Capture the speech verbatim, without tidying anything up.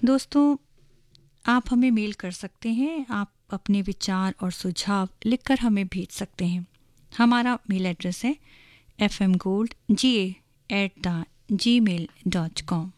दोस्तों, आप हमें मेल कर सकते हैं। आप अपने विचार और सुझाव लिखकर हमें भेज सकते हैं। हमारा मेल एड्रेस है F M gold ji A at the ji mail dot com.